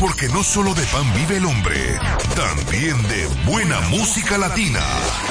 Porque no solo de pan vive el hombre, también de buena música latina.